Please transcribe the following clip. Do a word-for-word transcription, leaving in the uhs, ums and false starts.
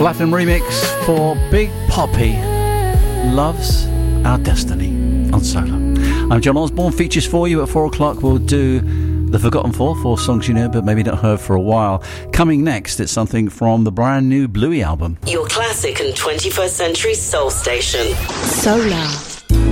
Platinum remix for Big Poppy, Loves Our Destiny on Solar. I'm John Osborne. Features for you at four o'clock. We'll do the Forgotten Four, four songs you know but maybe not heard for a while. Coming next, it's something from the brand new Bluey album. Your classic and twenty-first century soul station. Solar.